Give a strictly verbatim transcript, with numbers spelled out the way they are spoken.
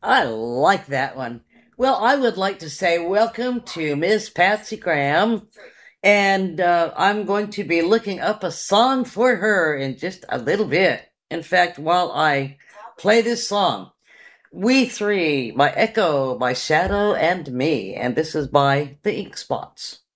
I like that one. Well, I would like to say welcome to Miss Patsy Graham, and uh, I'm going to be looking up a song for her in just a little bit. In fact, while I play this song, We Three by Echo, by Shadow, and me, and this is by The Ink Spots.